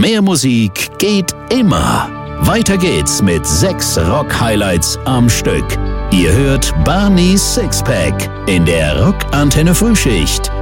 Mehr Musik geht immer. Weiter geht's mit 6 Rock-Highlights am Stück. Ihr hört Barneys Sixpack in der Rock-Antenne Frühschicht.